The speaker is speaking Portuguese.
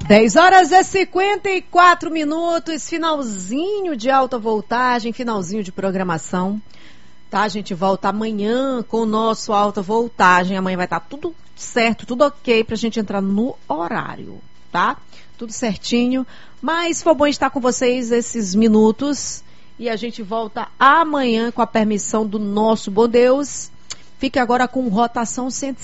10h54, finalzinho de alta voltagem, finalzinho de programação, tá? A gente volta amanhã com o nosso alta voltagem, amanhã vai estar tudo certo, tudo ok pra gente entrar no horário, tá? Tudo certinho, mas foi bom estar com vocês esses minutos e a gente volta amanhã com a permissão do nosso bom Deus. Fique agora com Rotação 105.